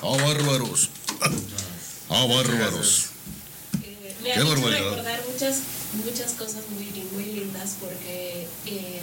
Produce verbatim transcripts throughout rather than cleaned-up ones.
¡Ah, bárbaros! ¡Ah, bárbaros! Eh, me ha hecho recordar muchas, muchas cosas muy, muy lindas porque eh,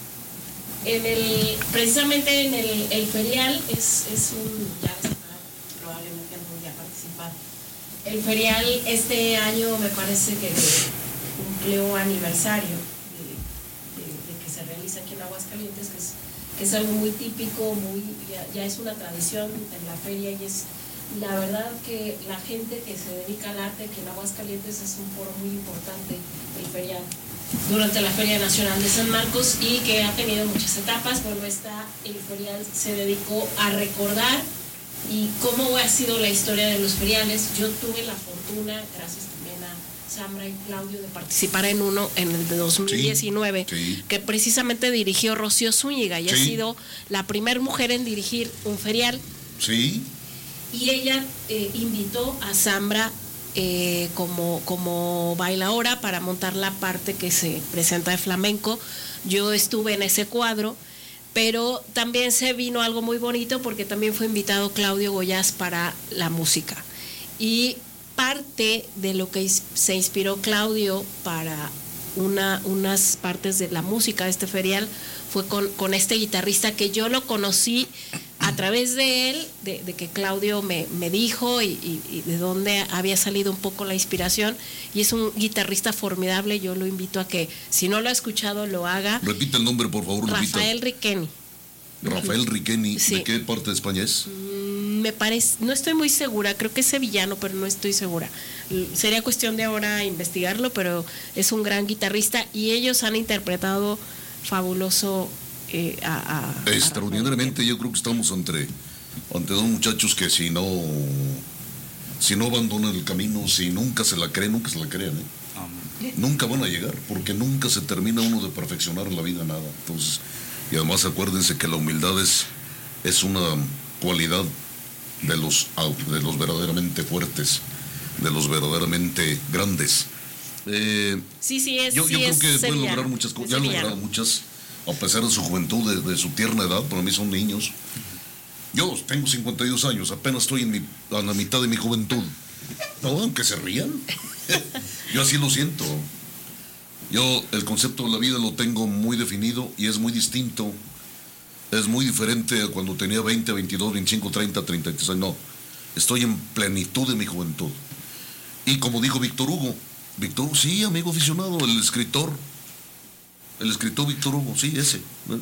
en el, precisamente en el, el ferial es, es un, ya vas a estar, probablemente no voy a participar. El ferial este año me parece que cumplió aniversario de, de, de que se realiza aquí en Aguascalientes, que es, que es algo muy típico, muy ya, ya es una tradición en la feria y es la verdad que la gente que se dedica al arte aquí en Aguascalientes es un foro muy importante el ferial durante la Feria Nacional de San Marcos y que ha tenido muchas etapas. Bueno, esta, el ferial se dedicó a recordar y cómo ha sido la historia de los feriales. Yo tuve la fortuna, gracias también a Zambra y Claudio, de participar en uno en el de dos mil diecinueve, sí, sí. que precisamente dirigió Rocío Zúñiga y sí. ha sido la primera mujer en dirigir un ferial. Sí. Y ella eh, invitó a Zambra eh, como, como bailaora para montar la parte que se presenta de flamenco. Yo estuve en ese cuadro, pero también se vino algo muy bonito porque también fue invitado Claudio Goyás para la música. Y parte de lo que se inspiró Claudio para una, unas partes de la música de este ferial fue con, con este guitarrista que yo lo conocí a través de él, de, de que Claudio me, me dijo y, y, y de dónde había salido un poco la inspiración, y es un guitarrista formidable. Yo lo invito a que, si no lo ha escuchado, lo haga. Repite el nombre, por favor. Rafael Riqueni. Rafael Riqueni, sí. ¿De qué parte de España es? Mm, me parece, no estoy muy segura, creo que es sevillano, pero no estoy segura. Sería cuestión de ahora investigarlo, pero es un gran guitarrista y ellos han interpretado fabuloso. Eh, a, a, extraordinariamente a yo creo que estamos entre, ante dos muchachos que si no si no abandonan el camino, si nunca se la creen, nunca se la crean, ¿eh? Nunca van a llegar, porque nunca se termina uno de perfeccionar en la vida nada. Entonces, y además acuérdense que la humildad es, es una cualidad de los, de los verdaderamente fuertes, de los verdaderamente grandes. Eh, sí, sí, es, yo, sí yo creo es que pueden sevillano, lograr muchas cosas, ya han logrado muchas, a pesar de su juventud, de, de su tierna edad. Para mí son niños. Yo tengo cincuenta y dos años, apenas estoy en mi, a la mitad de mi juventud. No, aunque se rían. Yo así lo siento. Yo el concepto de la vida lo tengo muy definido y es muy distinto. Es muy diferente a cuando tenía veinte, veintidós, veinticinco, treinta, treinta y tres años. No, estoy en plenitud de mi juventud. Y como dijo Víctor Hugo, Víctor Hugo, sí, amigo aficionado, el escritor, el escritor Víctor Hugo, sí, ese.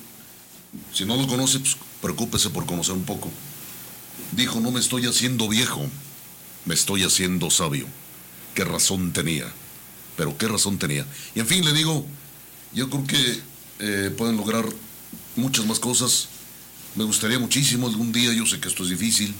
Si no lo conoce, pues preocúpese por conocer un poco. Dijo, no me estoy haciendo viejo, me estoy haciendo sabio. Qué razón tenía, pero qué razón tenía. Y en fin, le digo, yo creo que eh, pueden lograr muchas más cosas. Me gustaría muchísimo algún día, yo sé que esto es difícil,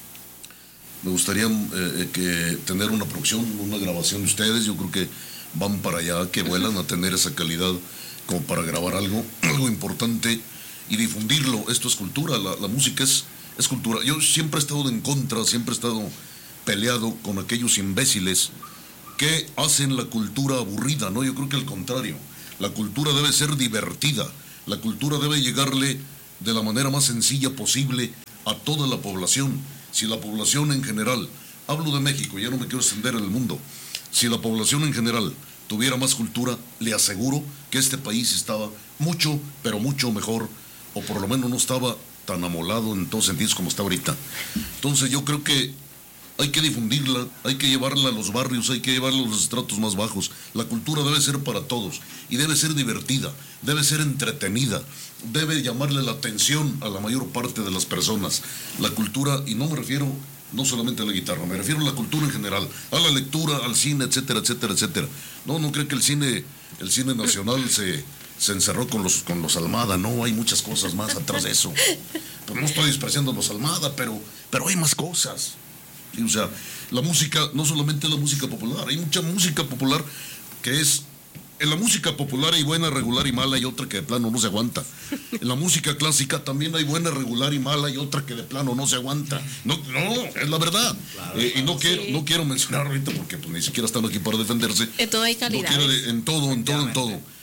me gustaría eh, que tener una producción, una grabación de ustedes. Yo creo que van para allá, que vuelan a tener esa calidad como para grabar algo, algo importante y difundirlo. Esto es cultura, la, la música es, es cultura. Yo siempre he estado en contra, siempre he estado peleado con aquellos imbéciles que hacen la cultura aburrida, ¿no? Yo creo que al contrario, la cultura debe ser divertida, la cultura debe llegarle de la manera más sencilla posible a toda la población. Si la población en general, hablo de México, ya no me quiero extender en el mundo, si la población en general tuviera más cultura, le aseguro que este país estaba mucho, pero mucho mejor, o por lo menos no estaba tan amolado en todos sentidos como está ahorita. Entonces yo creo que hay que difundirla, hay que llevarla a los barrios, hay que llevarla a los estratos más bajos. La cultura debe ser para todos y debe ser divertida, debe ser entretenida, debe llamarle la atención a la mayor parte de las personas. La cultura, y no me refiero no solamente a la guitarra, me refiero a la cultura en general, a la lectura, al cine, etcétera, etcétera, etcétera. No, no creo que el cine, el cine nacional se, se encerró con los, con los Almada, no, hay muchas cosas más atrás de eso. Pues no estoy despreciando a los Almada, pero, pero hay más cosas. Sí, o sea, la música, no solamente la música popular, hay mucha música popular que es, en la música popular hay buena, regular y mala, y otra que de plano no se aguanta. En la música clásica también hay buena, regular y mala, y otra que de plano no se aguanta. No, no, es la verdad. Claro, eh, y no, sí. quiero, no quiero mencionar ahorita porque pues, ni siquiera están aquí para defenderse. En todo hay calidad. No quiero, en todo, en todo, en todo.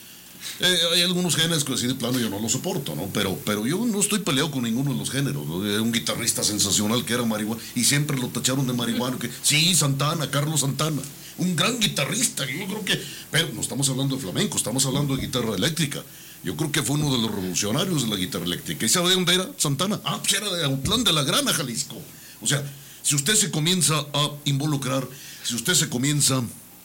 Eh, hay algunos géneros que de plano yo no lo soporto, ¿no? Pero, pero yo no estoy peleado con ninguno de los géneros, ¿no? Un guitarrista sensacional que era marihuana y siempre lo tacharon de marihuana. Que, sí, Santana, Carlos Santana, un gran guitarrista. Yo creo que, pero no estamos hablando de flamenco, estamos hablando de guitarra eléctrica. Yo creo que fue uno de los revolucionarios de la guitarra eléctrica. ¿Y sabe de dónde era Santana? Ah, pues era de Autlán de la Grana, Jalisco. O sea, si usted se comienza a involucrar, si usted se comienza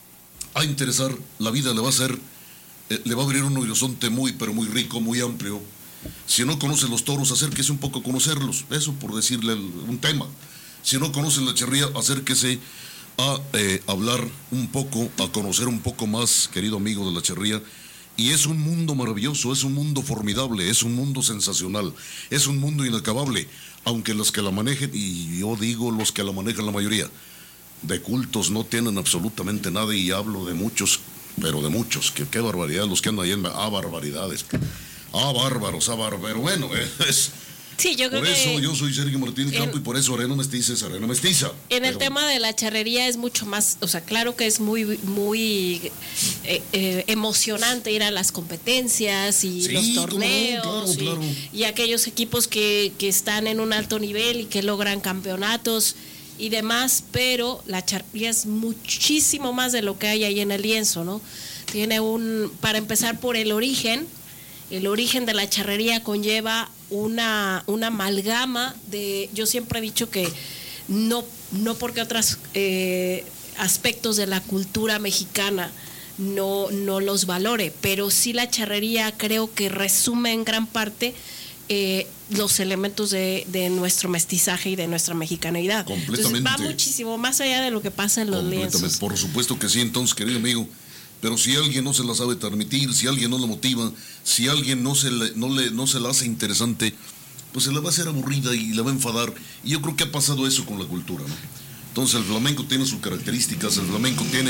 a interesar, la vida le va a hacer, eh, le va a abrir un horizonte muy, pero muy rico, muy amplio. Si no conoce los toros, acérquese un poco a conocerlos. Eso por decirle el, un tema. Si no conoce la charría, acérquese a eh, hablar un poco, a conocer un poco más, querido amigo de la charría. Y es un mundo maravilloso, es un mundo formidable, es un mundo sensacional, es un mundo inacabable, aunque los que la manejen, y yo digo los que la manejan la mayoría, de cultos no tienen absolutamente nada, y hablo de muchos, pero de muchos, que qué barbaridad, los que andan ahí en, ah, barbaridades, ah, bárbaros, ah, bárbaros, bueno, es... Sí, yo creo por eso que yo soy Sergio Martín Campo, y por eso Arena Mestiza es Arena Mestiza. En pero... el tema de la charrería es mucho más, o sea, claro que es muy muy eh, eh, emocionante ir a las competencias y sí, los torneos claro, y, claro. y aquellos equipos que, que están en un alto nivel y que logran campeonatos y demás, pero la charrería es muchísimo más de lo que hay ahí en el lienzo, ¿no? Tiene un, para empezar por el origen, el origen de la charrería conlleva una, una amalgama de, yo siempre he dicho que no, no porque otros eh, aspectos de la cultura mexicana no, no los valore, pero sí la charrería creo que resume en gran parte eh, los elementos de, de nuestro mestizaje y de nuestra mexicanidad. Completamente. Entonces, va muchísimo más allá de lo que pasa en los lienzos. Por supuesto que sí, entonces, querido amigo. Pero si alguien no se la sabe transmitir, si alguien no la motiva, si alguien no se, le, no, le, no se la hace interesante, pues se la va a hacer aburrida y la va a enfadar. Y yo creo que ha pasado eso con la cultura, ¿no? Entonces el flamenco tiene sus características, el flamenco tiene,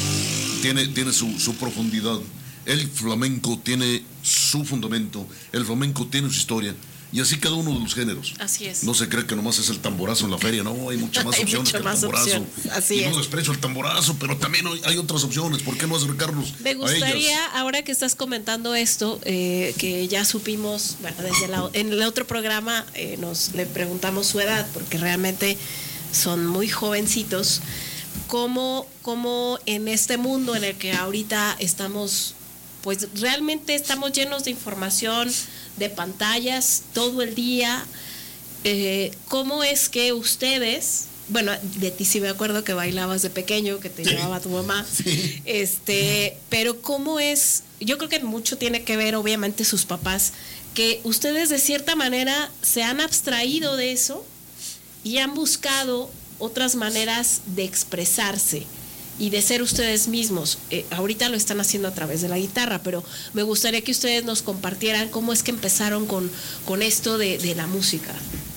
tiene, tiene su, su profundidad, el flamenco tiene su fundamento, el flamenco tiene su historia. Y así cada uno de los géneros. Así es. No se cree que nomás es el tamborazo en la feria, no, hay muchas más hay opciones que el tamborazo. Opciones. Así y es. no desprecio el tamborazo, pero también hay, hay otras opciones. ¿Por qué no acercarnos Me gustaría, a ellas? ahora que estás comentando esto, eh, que ya supimos, bueno, desde la, en el otro programa eh, nos le preguntamos su edad, porque realmente son muy jovencitos. ¿Cómo, cómo en este mundo en el que ahorita estamos, pues realmente estamos llenos de información, de pantallas todo el día, eh, ¿cómo es que ustedes, bueno, de ti sí me acuerdo que bailabas de pequeño, que te llevaba tu mamá, sí. este, pero cómo es, yo creo que mucho tiene que ver obviamente sus papás, que ustedes de cierta manera se han abstraído de eso y han buscado otras maneras de expresarse y de ser ustedes mismos. Eh, ahorita lo están haciendo a través de la guitarra, pero me gustaría que ustedes nos compartieran cómo es que empezaron con, con esto de, de la música.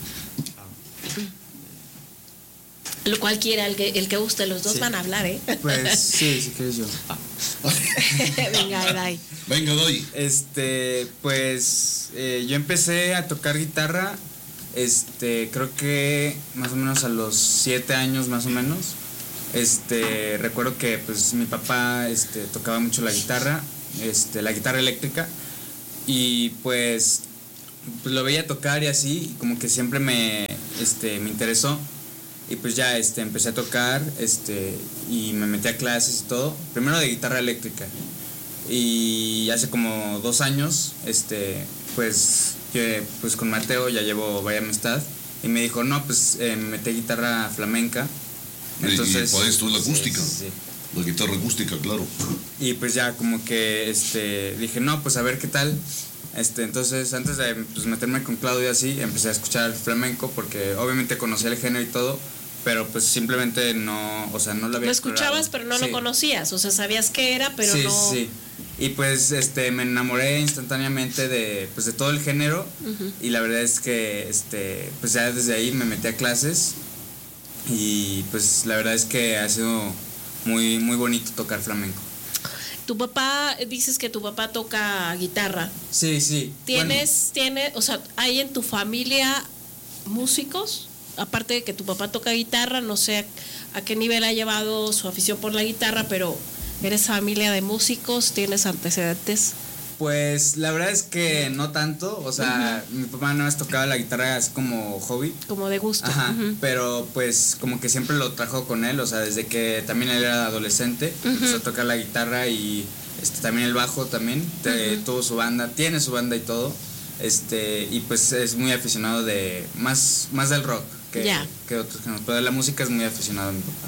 Lo cualquiera, el que, el que guste, los dos sí. Van a hablar, ¿eh? Pues sí, si quieres yo. Ah. Venga, Dai. Venga, Dai. Este, pues eh, yo empecé a tocar guitarra, este, creo que más o menos a los siete años más o menos. Este, recuerdo que pues mi papá este, tocaba mucho la guitarra, este, la guitarra eléctrica, y pues, pues lo veía tocar y así, y como que siempre me, este, me interesó, y pues ya este, empecé a tocar este, y me metí a clases y todo, primero de guitarra eléctrica, y hace como dos años, este, pues, que, pues con Mateo ya llevo vaya amistad, y me dijo, no, pues eh, me metí guitarra flamenca. Entonces, y para esto es la acústica, sí, sí, sí. La guitarra acústica, claro. Y pues ya como que este dije, no, pues a ver qué tal. Este, entonces antes de pues, meterme con Claudio así, empecé a escuchar flamenco porque obviamente conocía el género y todo, pero pues simplemente no, o sea, no lo había Lo escuchabas, pero no sí. lo conocías, o sea, sabías qué era, pero sí, no... Sí, y pues este me enamoré instantáneamente de pues de todo el género, uh-huh. Y la verdad es que este pues ya desde ahí me metí a clases. Y pues la verdad es que ha sido muy, muy bonito tocar flamenco. Tu papá, dices que tu papá toca guitarra. Sí, sí. ¿Tienes, bueno. tiene, o sea, hay en tu familia músicos? Aparte de que tu papá toca guitarra, no sé a qué nivel ha llevado su afición por la guitarra, pero ¿eres familia de músicos? ¿Tienes antecedentes? Pues la verdad es que no tanto, o sea, uh-huh. mi papá no has tocado la guitarra así como hobby. Como de gusto. Ajá, uh-huh. pero pues como que siempre lo trajo con él, o sea, desde que también él era adolescente, uh-huh. empezó a tocar la guitarra y este también el bajo también, uh-huh. tuvo su banda, tiene su banda y todo, este y pues es muy aficionado de, más, más del rock que, yeah. que otros géneros, pero de la música es muy aficionado mi papá.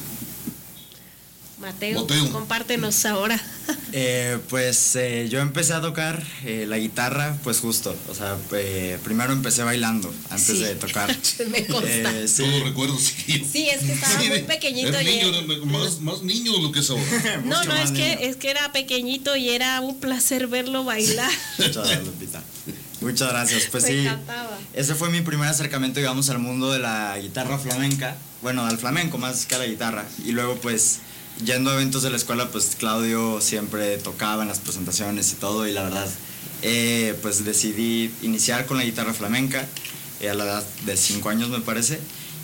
Mateo, Mateo, compártenos ahora. Eh, pues eh, yo empecé a tocar eh, la guitarra, pues justo, o sea, eh, primero empecé bailando antes sí. de tocar. Me consta. Eh, sí. Todo recuerdo, sí. Sí, es que estaba sí, muy pequeñito. El niño, y era más, más niño de lo que es ahora. No, no, es que, es que era pequeñito y era un placer verlo bailar. Muchas gracias, Lupita. Muchas gracias. Pues Me sí, encantaba. Ese fue mi primer acercamiento, digamos, al mundo de la guitarra flamenca. Bueno, al flamenco más que a la guitarra. Y luego, pues, yendo a eventos de la escuela, pues Claudio siempre tocaba en las presentaciones y todo, y la verdad, eh, pues decidí iniciar con la guitarra flamenca eh, a la edad de cinco años me parece,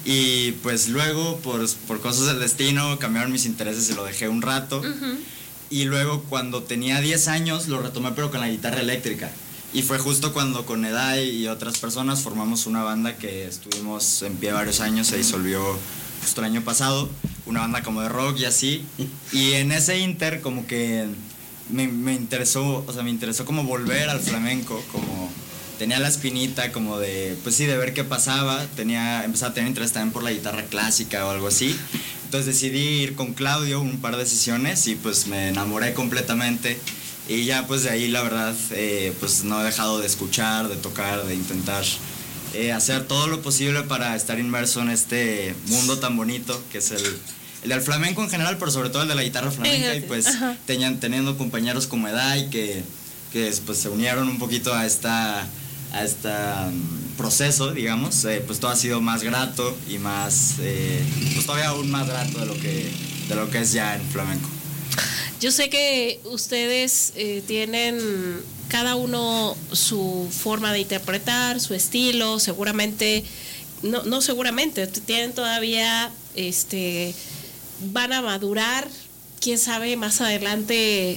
y pues luego por, por cosas del destino cambiaron mis intereses y lo dejé un rato, uh-huh. y luego cuando tenía diez años lo retomé pero con la guitarra eléctrica, y fue justo cuando con Edai y otras personas formamos una banda que estuvimos en pie varios años, se disolvió justo el año pasado, una banda como de rock y así, y en ese inter como que me, me interesó, o sea, me interesó como volver al flamenco, como tenía la espinita como de, pues sí, de ver qué pasaba, tenía, empezaba a tener interés también por la guitarra clásica o algo así, entonces decidí ir con Claudio un par de sesiones y pues me enamoré completamente, y ya pues de ahí la verdad, eh, pues no he dejado de escuchar, de tocar, de intentar Eh, hacer todo lo posible para estar inmerso en este mundo tan bonito que es el, el del flamenco en general, pero sobre todo el de la guitarra flamenca, y pues tenían, teniendo compañeros como Edai que, que pues se unieron un poquito a esta a este um, proceso, digamos, eh, pues todo ha sido más grato y más eh, pues todavía aún más grato de lo que de lo que es ya en flamenco. Yo sé que ustedes eh, tienen cada uno su forma de interpretar, su estilo, seguramente, no, no seguramente, tienen todavía, este, van a madurar, quién sabe más adelante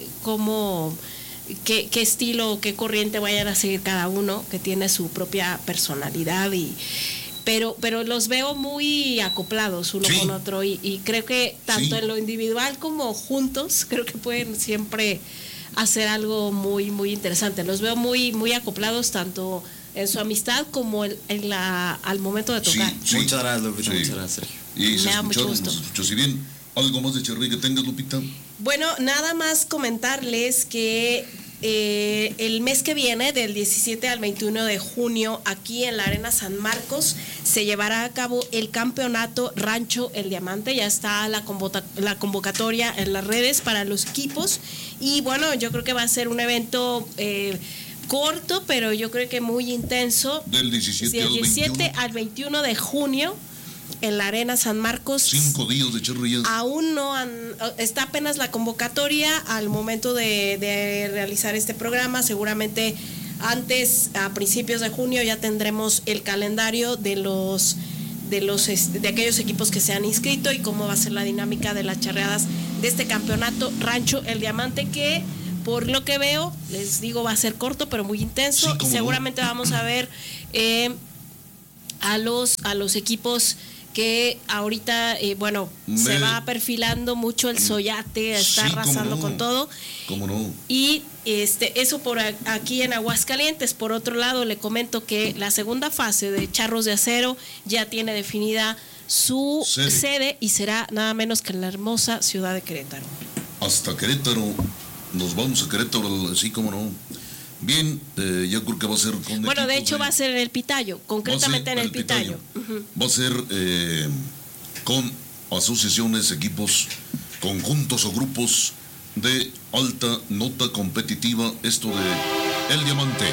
cómo, qué, qué estilo, qué corriente vayan a seguir cada uno, que tiene su propia personalidad y... Pero, pero los veo muy acoplados uno sí. con otro y, y creo que tanto sí. en lo individual como juntos, creo que pueden siempre hacer algo muy, muy interesante. Los veo muy, muy acoplados tanto en su amistad como en, en la, al momento de tocar. Sí, sí. Muchas gracias, Lupita, sí. muchas gracias. Y se escuchó, se escuchó, si bien, ¿algo más de Cherry que tengas, Lupita? Bueno, nada más comentarles que Eh, el mes que viene, del diecisiete al veintiuno de junio, aquí en la Arena San Marcos, se llevará a cabo el campeonato Rancho El Diamante. Ya está la, convoca- la convocatoria en las redes para los equipos. Y bueno, yo creo que va a ser un evento eh, corto, pero yo creo que muy intenso. Del diecisiete, del diecisiete al veintiuno. al veintiuno de junio. En la Arena San Marcos. Cinco días de Cherry. Aún no han, está apenas la convocatoria al momento de, de realizar este programa. Seguramente antes, a principios de junio, ya tendremos el calendario de los de los de aquellos equipos que se han inscrito y cómo va a ser la dinámica de las charreadas de este campeonato Rancho El Diamante, que por lo que veo, les digo, va a ser corto pero muy intenso. Sí, y seguramente no. vamos a ver eh, a los a los equipos que ahorita, eh, bueno, Me... se va perfilando mucho el Soyate, está sí, arrasando no. con todo. ¿Cómo no? Y este, eso por aquí en Aguascalientes. Por otro lado, le comento que la segunda fase de Charros de Acero ya tiene definida su sede, sede y será nada menos que en la hermosa ciudad de Querétaro. Hasta Querétaro, nos vamos a Querétaro, así como no. Bien, eh, yo creo que va a ser con... Bueno, de hecho de, va a ser en el Pitayo, concretamente en el, el Pitayo. Pitayo. Uh-huh. Va a ser eh, con asociaciones, equipos, conjuntos o grupos de alta nota competitiva, esto de El Diamante.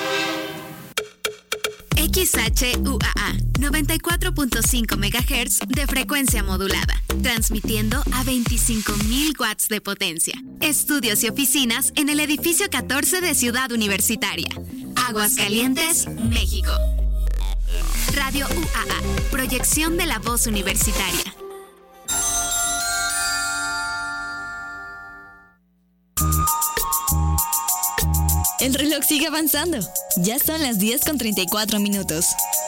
X H U A A, noventa y cuatro punto cinco megahertz de frecuencia modulada, transmitiendo a veinticinco mil watts de potencia. Estudios y oficinas en el edificio catorce de Ciudad Universitaria. Aguascalientes, México. Radio U A A, proyección de la voz universitaria. El reloj sigue avanzando. Ya son las diez con treinta y cuatro minutos.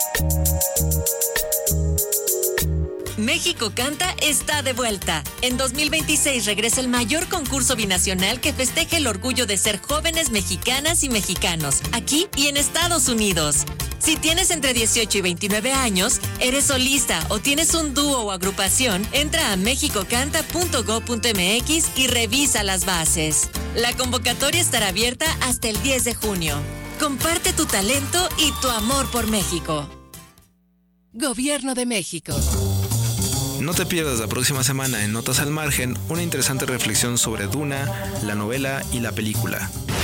México Canta está de vuelta. En dos mil veintiséis regresa el mayor concurso binacional que festeja el orgullo de ser jóvenes mexicanas y mexicanos, aquí y en Estados Unidos. Si tienes entre dieciocho y veintinueve años, eres solista o tienes un dúo o agrupación, entra a mexico canta punto gob punto mx y revisa las bases. La convocatoria estará abierta hasta el diez de junio. Comparte tu talento y tu amor por México. Gobierno de México. No te pierdas la próxima semana en Notas al Margen una interesante reflexión sobre Duna, la novela y la película.